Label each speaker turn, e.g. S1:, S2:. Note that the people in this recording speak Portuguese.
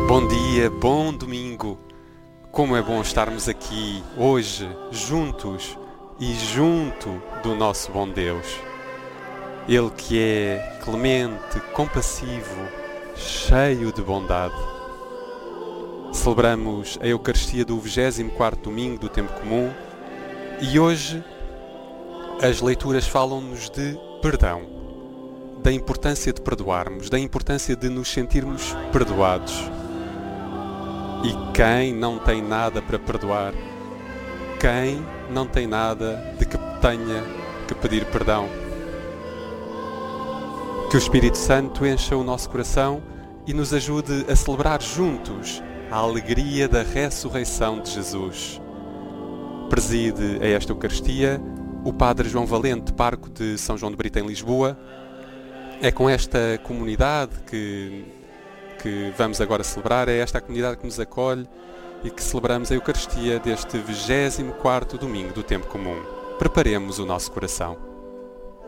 S1: Bom dia, bom domingo. Como é bom estarmos aqui hoje, juntos e junto do nosso bom Deus. Ele que é clemente, compassivo, cheio de bondade. Celebramos a Eucaristia do 24º domingo do Tempo Comum e hoje as leituras falam-nos de perdão, da importância de perdoarmos, da importância de nos sentirmos perdoados. E quem não tem nada para perdoar? Quem não tem nada de que tenha que pedir perdão? Que o Espírito Santo encha o nosso coração e nos ajude a celebrar juntos a alegria da ressurreição de Jesus. Preside a esta Eucaristia o Padre João Valente, pároco de São João de Brito, em Lisboa. É com esta comunidade que vamos agora celebrar, é esta a comunidade que nos acolhe e que celebramos a Eucaristia deste 24º domingo do Tempo Comum. Preparemos o nosso coração.